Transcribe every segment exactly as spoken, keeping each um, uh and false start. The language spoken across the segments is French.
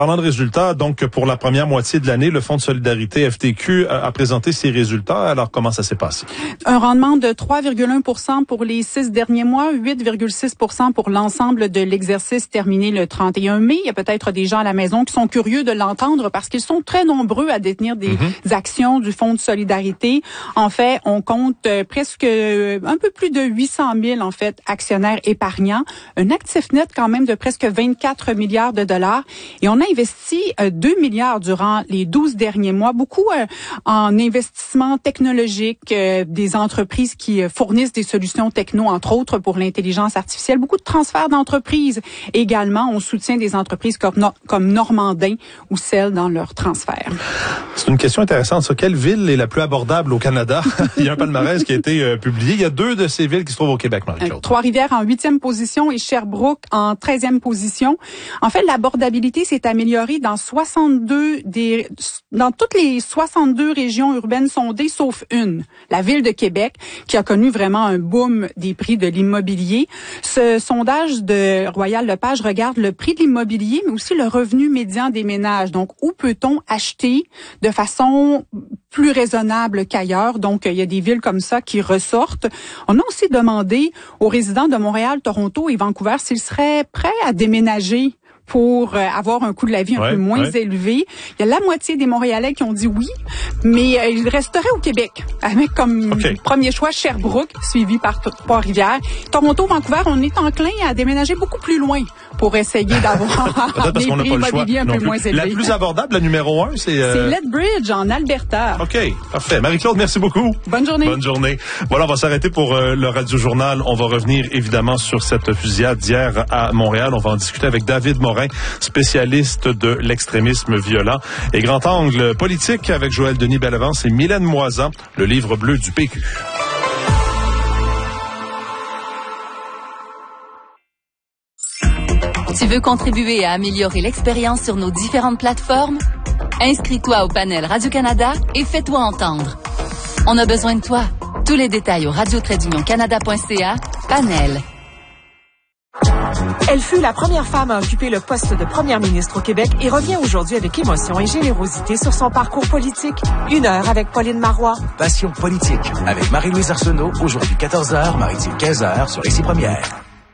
Parlant de résultats, donc pour la première moitié de l'année, le Fonds de solidarité F T Q a, a présenté ses résultats. Alors, comment ça s'est passé? Un rendement de trois virgule un pour cent pour les six derniers mois, huit virgule six pour cent pour l'ensemble de l'exercice terminé le trente et un mai. Il y a peut-être des gens à la maison qui sont curieux de l'entendre parce qu'ils sont très nombreux à détenir des mm-hmm. actions du Fonds de solidarité. En fait, on compte presque un peu plus de huit cent mille en fait actionnaires épargnants, un actif net quand même de presque vingt-quatre milliards de dollars. Et on a investi euh, deux milliards durant les douze derniers mois, beaucoup euh, en investissement technologique, euh, des entreprises qui euh, fournissent des solutions techno, entre autres pour l'intelligence artificielle, beaucoup de transferts d'entreprises. Également, on soutient des entreprises comme, no- comme Normandin ou celles dans leur transfert. C'est une question intéressante, ça. Quelle ville est la plus abordable au Canada? Il y a un palmarès qui a été euh, publié. Il y a deux de ces villes qui se trouvent au Québec, Marie-Claude. Euh, Trois-Rivières en huitième position et Sherbrooke en treizième position. En fait, l'abordabilité s'est améliorée dans soixante-deux des dans toutes les soixante-deux régions urbaines sondées, sauf une, la ville de Québec, qui a connu vraiment un boom des prix de l'immobilier. Ce sondage de Royal Lepage regarde le prix de l'immobilier, mais aussi le revenu médian des ménages. Donc, où peut-on acheter de façon plus raisonnable qu'ailleurs? Donc, il y a des villes comme ça qui ressortent. On a aussi demandé aux résidents de Montréal, Toronto et Vancouver s'ils seraient prêts à déménager pour euh, avoir un coût de la vie un ouais, peu moins ouais. élevé. Il y a la moitié des Montréalais qui ont dit oui, mais euh, ils resteraient au Québec, avec comme okay. premier choix Sherbrooke, suivi par Trois-Rivières. Toronto, Vancouver, on est enclin à déménager beaucoup plus loin pour essayer d'avoir des prix immobiliers un peu moins élevés. La plus abordable, la numéro un, c'est... Euh... C'est Lethbridge, en Alberta. OK, parfait. Marie-Claude, merci beaucoup. Bonne journée. Bonne journée. Voilà, on va s'arrêter pour euh, le Radio-Journal. On va revenir évidemment sur cette fusillade d'hier à Montréal. On va en discuter avec David Morin, spécialiste de l'extrémisme violent. Et grand angle politique avec Joël Denis Bellavance et Mylène Moisan, le livre bleu du P Q. Tu veux contribuer à améliorer l'expérience sur nos différentes plateformes? Inscris-toi au panel Radio-Canada et fais-toi entendre. On a besoin de toi. Tous les détails au radio tiret union canada point c a, panel. Elle fut la première femme à occuper le poste de première ministre au Québec et revient aujourd'hui avec émotion et générosité sur son parcours politique. Une heure avec Pauline Marois. Passion politique avec Marie-Louise Arsenault, aujourd'hui quatorze heures, Maritime quinze heures sur Ici Première.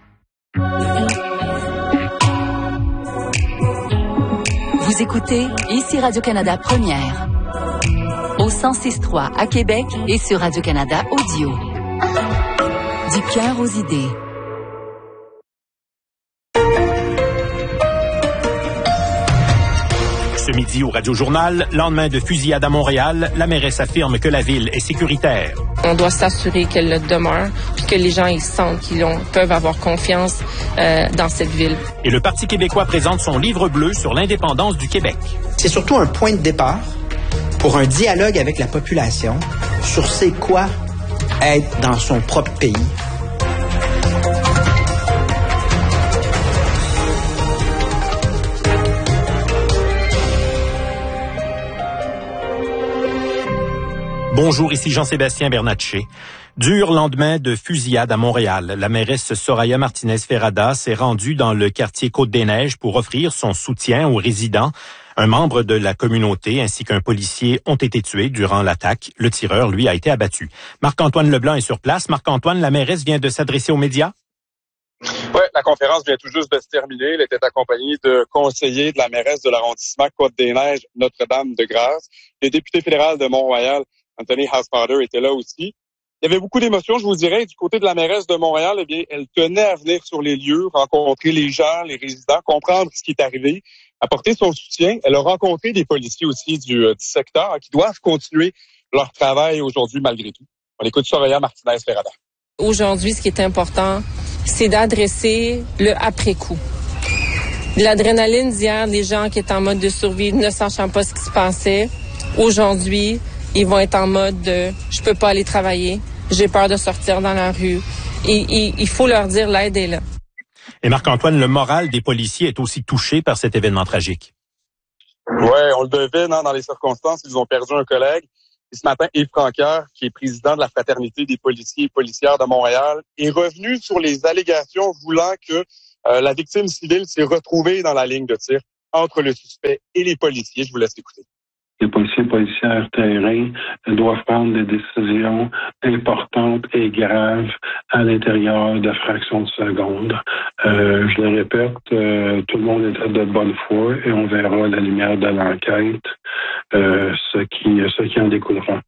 Vous écoutez Ici Radio-Canada Première. Au cent six trois à Québec et sur Radio-Canada Audio. Du cœur aux idées. Ce midi au Radio-Journal, lendemain de fusillade à Montréal, la mairesse affirme que la ville est sécuritaire. On doit s'assurer qu'elle le demeure, puis que les gens ils sentent qu'ils ont, peuvent avoir confiance euh, dans cette ville. Et le Parti québécois présente son livre bleu sur l'indépendance du Québec. C'est surtout un point de départ pour un dialogue avec la population sur c'est quoi être dans son propre pays. Bonjour, ici Jean-Sébastien Bernatchez. Dur lendemain de fusillade à Montréal. La mairesse Soraya Martinez-Ferrada s'est rendue dans le quartier Côte-des-Neiges pour offrir son soutien aux résidents. Un membre de la communauté ainsi qu'un policier ont été tués durant l'attaque. Le tireur, lui, a été abattu. Marc-Antoine Leblanc est sur place. Marc-Antoine, la mairesse vient de s'adresser aux médias. Oui, la conférence vient tout juste de se terminer. Elle était accompagnée de conseillers de la mairesse de l'arrondissement Côte-des-Neiges, Notre-Dame-de-Grâce. Le député fédéral de Mont-Royal, Anthony Housefather, était là aussi. Il y avait beaucoup d'émotions, je vous dirais. Du côté de la mairesse de Montréal, eh bien, elle tenait à venir sur les lieux, rencontrer les gens, les résidents, comprendre ce qui est arrivé, apporter son soutien. Elle a rencontré des policiers aussi du, du secteur hein, qui doivent continuer leur travail aujourd'hui malgré tout. On écoute Soraya Martinez-Ferrada. Aujourd'hui, ce qui est important, c'est d'adresser le après-coup. L'adrénaline d'hier, des gens qui étaient en mode de survie, ne sachant pas ce qui se passait. Aujourd'hui, ils vont être en mode de « je peux pas aller travailler, j'ai peur de sortir dans la rue ». Et, et il faut leur dire l'aide est là. Et Marc-Antoine, le moral des policiers est aussi touché par cet événement tragique. Oui, on le devine hein, dans les circonstances. Ils ont perdu un collègue. Et ce matin, Yves Francoeur, qui est président de la Fraternité des policiers et policières de Montréal, est revenu sur les allégations voulant que euh, la victime civile s'est retrouvée dans la ligne de tir. entre le suspect et les policiers. Je vous laisse écouter. Les policiers et policières terrain doivent prendre des décisions importantes et graves à l'intérieur de fractions de secondes. Euh, je le répète, euh, tout le monde était de bonne foi et on verra à la lumière de l'enquête euh, ce qui, ce qui en découlera.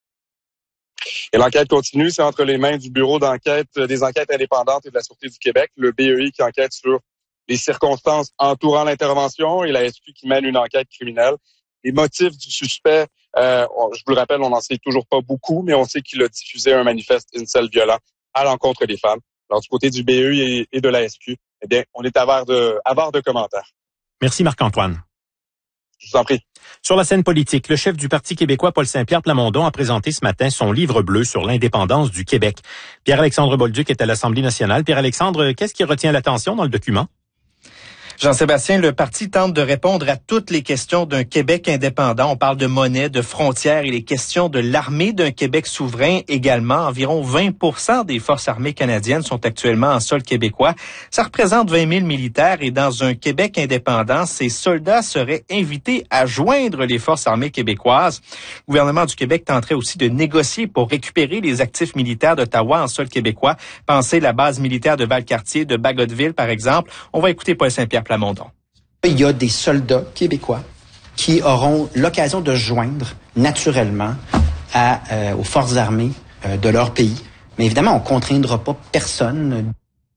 Et l'enquête continue, c'est entre les mains du Bureau d'enquête des enquêtes indépendantes et de la Sûreté du Québec, le B E I qui enquête sur les circonstances entourant l'intervention et la S Q qui mène une enquête criminelle. Les motifs du suspect, euh, je vous le rappelle, on n'en sait toujours pas beaucoup, mais on sait qu'il a diffusé un manifeste incel violent à l'encontre des femmes. Alors, du côté du B E I et de la S Q, eh bien, on est avare de, avare de commentaires. Merci Marc-Antoine. Je vous en prie. Sur la scène politique, le chef du Parti québécois, Paul Saint-Pierre Plamondon, a présenté ce matin son livre bleu sur l'indépendance du Québec. Pierre-Alexandre Bolduc est à l'Assemblée nationale. Pierre-Alexandre, qu'est-ce qui retient l'attention dans le document? Jean-Sébastien, le parti tente de répondre à toutes les questions d'un Québec indépendant. On parle de monnaie, de frontières et les questions de l'armée d'un Québec souverain également. Environ vingt pour cent des forces armées canadiennes sont actuellement en sol québécois. Ça représente vingt mille militaires et dans un Québec indépendant, ces soldats seraient invités à joindre les forces armées québécoises. Le gouvernement du Québec tenterait aussi de négocier pour récupérer les actifs militaires d'Ottawa en sol québécois. Pensez la base militaire de Valcartier, de Bagotville, par exemple. On va écouter Paul Saint-Pierre Plamondon. Il y a des soldats québécois qui auront l'occasion de joindre naturellement à, euh, aux forces armées euh, de leur pays. Mais évidemment, on ne contraindra pas personne.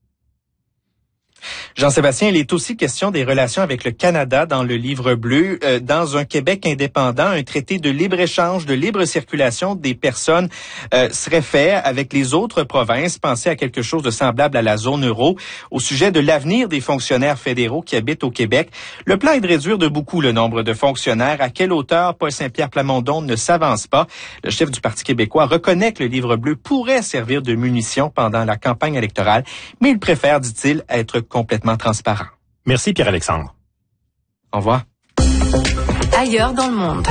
Jean-Sébastien, il est aussi question des relations avec le Canada dans le livre bleu. Euh, dans un Québec indépendant, un traité de libre-échange, de libre circulation des personnes euh, serait fait avec les autres provinces. Pensez à quelque chose de semblable à la zone euro. Au sujet de l'avenir des fonctionnaires fédéraux qui habitent au Québec, le plan est de réduire de beaucoup le nombre de fonctionnaires. À quelle hauteur Paul Saint-Pierre Plamondon ne s'avance pas. Le chef du Parti québécois reconnaît que le livre bleu pourrait servir de munition pendant la campagne électorale, mais il préfère, dit-il, être complètement transparent. Merci Pierre-Alexandre. Au revoir. Ailleurs dans le monde.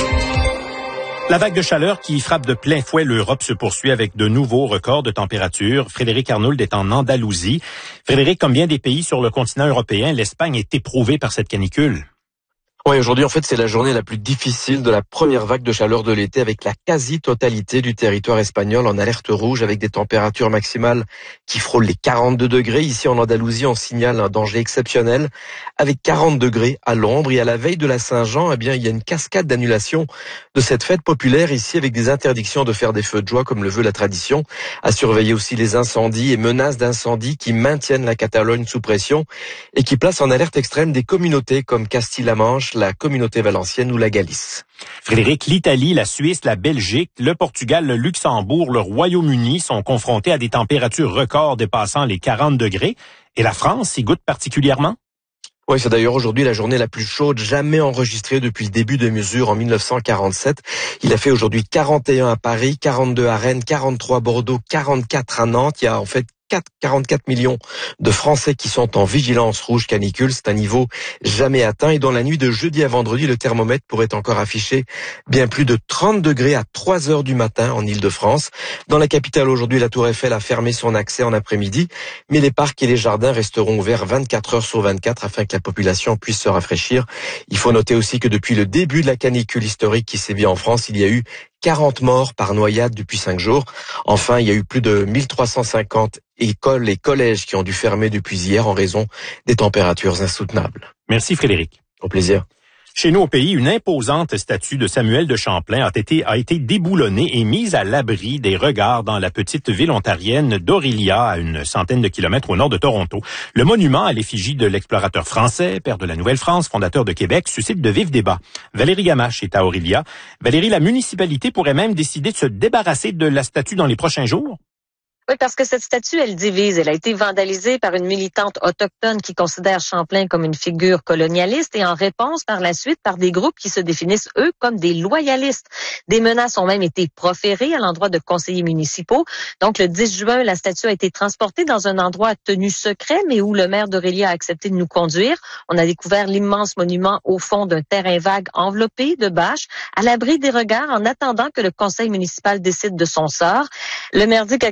La vague de chaleur qui frappe de plein fouet l'Europe se poursuit avec de nouveaux records de température. Frédéric Arnould est en Andalousie. Frédéric, comme bien des pays sur le continent européen, l'Espagne est éprouvée par cette canicule. Oui, aujourd'hui, en fait, c'est la journée la plus difficile de la première vague de chaleur de l'été avec la quasi-totalité du territoire espagnol en alerte rouge avec des températures maximales qui frôlent les quarante-deux degrés. Ici, en Andalousie, on signale un danger exceptionnel avec quarante degrés à l'ombre. Et à la veille de la Saint-Jean, eh bien, il y a une cascade d'annulation de cette fête populaire ici avec des interdictions de faire des feux de joie comme le veut la tradition. À surveiller aussi les incendies et menaces d'incendie qui maintiennent la Catalogne sous pression et qui placent en alerte extrême des communautés comme Castille-La Manche, la communauté valencienne ou la Galice. Frédéric, l'Italie, la Suisse, la Belgique, le Portugal, le Luxembourg, le Royaume-Uni sont confrontés à des températures records dépassant les quarante degrés. Et la France y goûte particulièrement? Oui, c'est d'ailleurs aujourd'hui la journée la plus chaude jamais enregistrée depuis le début des mesures en mille neuf cent quarante-sept. Il a fait aujourd'hui quarante et un à Paris, quarante-deux à Rennes, quarante-trois à Bordeaux, quarante-quatre à Nantes. Il y a en fait quarante-quatre millions de Français qui sont en vigilance rouge canicule. C'est un niveau jamais atteint. Et dans la nuit de jeudi à vendredi, le thermomètre pourrait encore afficher bien plus de trente degrés à trois heures du matin en Île-de-France. Dans la capitale aujourd'hui, la Tour Eiffel a fermé son accès en après-midi, mais les parcs et les jardins resteront ouverts vingt-quatre heures sur vingt-quatre afin que la population puisse se rafraîchir. Il faut noter aussi que depuis le début de la canicule historique qui sévit en France, il y a eu quarante morts par noyade depuis cinq jours. Enfin, il y a eu plus de mille trois cent cinquante écoles et collèges qui ont dû fermer depuis hier en raison des températures insoutenables. Merci Frédéric. Au plaisir. Chez nous au pays, une imposante statue de Samuel de Champlain a été, a été déboulonnée et mise à l'abri des regards dans la petite ville ontarienne d'Orillia, à une centaine de kilomètres au nord de Toronto. Le monument à l'effigie de l'explorateur français, père de la Nouvelle-France, fondateur de Québec, suscite de vifs débats. Valérie Gamache est à Orillia. Valérie, la municipalité pourrait même décider de se débarrasser de la statue dans les prochains jours? Oui, parce que cette statue, elle divise. Elle a été vandalisée par une militante autochtone qui considère Champlain comme une figure colonialiste et en réponse par la suite par des groupes qui se définissent, eux, comme des loyalistes. Des menaces ont même été proférées à l'endroit de conseillers municipaux. Donc, le dix juin, la statue a été transportée dans un endroit tenu secret, mais où le maire d'Orillia a accepté de nous conduire. On a découvert l'immense monument au fond d'un terrain vague enveloppé de bâches, à l'abri des regards, en attendant que le conseil municipal décide de son sort. Le maire dit qu'actuellement,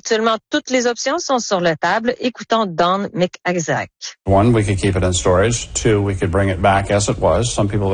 toutes les options sont sur la table. Écoutons Don McIsaac. One, we could keep it in storage. Two, we could bring it back as it was. Some people